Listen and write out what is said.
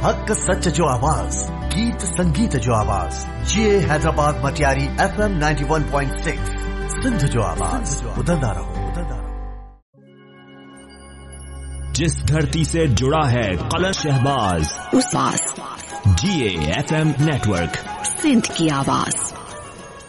हक सच जो आवाज, गीत संगीत जो आवाज, ये हैदराबाद मटियारी FM 91.6 सिंध जो आवाज, उदंदा रहो। जिस धरती से जुड़ा है कलर शहबाज, उस पास GA FM नेटवर्क, सिंध की आवाज।